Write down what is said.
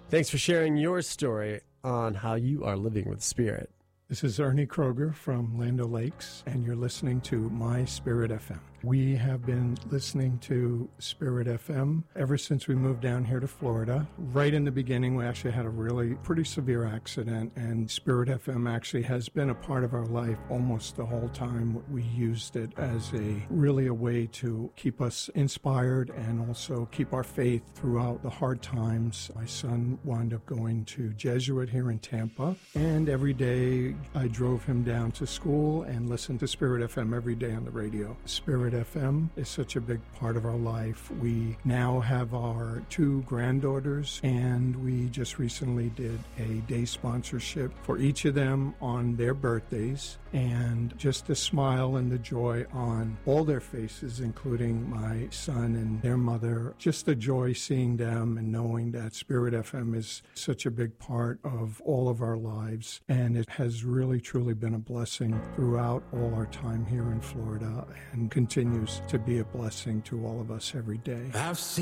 Thanks for sharing your story on how you are living with Spirit. This is Ernie Kroger from Land O'Lakes, and you're listening to My Spirit FM. We have been listening to Spirit FM ever since we moved down here to Florida. Right in the beginning, we actually had a really pretty severe accident, and Spirit FM actually has been a part of our life almost the whole time. We used it as really a way to keep us inspired and also keep our faith throughout the hard times. My son wound up going to Jesuit here in Tampa, and every day I drove him down to school and listened to Spirit FM every day on the radio. Spirit FM is such a big part of our life. We now have our 2 granddaughters, and we just recently did a day sponsorship for each of them on their birthdays, and just the smile and the joy on all their faces, including my son and their mother, just the joy seeing them and knowing that Spirit FM is such a big part of all of our lives, and it has really truly been a blessing throughout all our time here in Florida and continues to be a blessing to all of us every day.